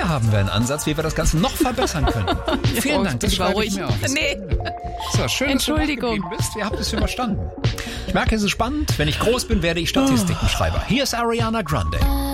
hier haben wir einen Ansatz, wie wir das Ganze noch verbessern können. Vielen Dank, das schreibe ich mir auf. Nee. So, schön, Entschuldigung. dass du bist. Ihr habt es überstanden. Ich merke, es ist spannend. Wenn ich groß bin, werde ich Statistikenschreiber. Hier ist Ariana Grande.